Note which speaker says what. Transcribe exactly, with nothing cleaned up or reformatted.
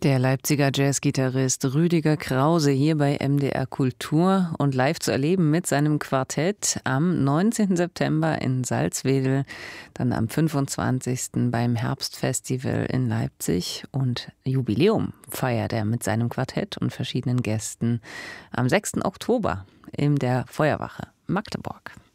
Speaker 1: Der Leipziger Jazzgitarrist Rüdiger Krause hier bei M D R Kultur und live zu erleben mit seinem Quartett am neunzehnten September in Salzwedel, dann am fünfundzwanzigsten beim Herbstfestival in Leipzig und Jubiläum feiert er mit seinem Quartett und verschiedenen Gästen am sechsten Oktober in der Feuerwache Magdeburg.